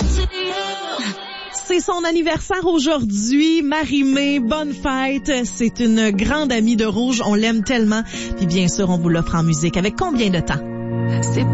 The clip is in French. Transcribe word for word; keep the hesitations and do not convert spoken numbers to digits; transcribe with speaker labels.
Speaker 1: C'est son anniversaire aujourd'hui. Marie-Mé, bonne fête. C'est une grande amie de Rouge. On l'aime tellement. Puis bien sûr, on vous l'offre en musique. Avec combien de temps? C'est